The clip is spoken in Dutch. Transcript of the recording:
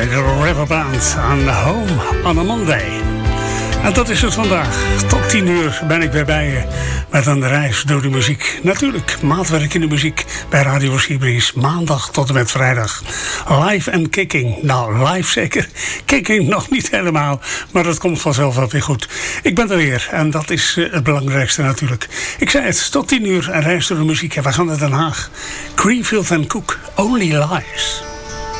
Little River Band aan Home on a Monday. En dat is het vandaag. Tot 10 uur ben ik weer bij je met een reis door de muziek. Natuurlijk, maatwerk in de muziek bij Radio Seabreeze. Maandag tot en met vrijdag. Live en kicking. Nou, live zeker. Kicking nog niet helemaal. Maar dat komt vanzelf wel weer goed. Ik ben er weer. En dat is het belangrijkste natuurlijk. Ik zei het, tot 10 uur een reis door de muziek. En we gaan naar Den Haag. Greenfield & Cook, Only Lies.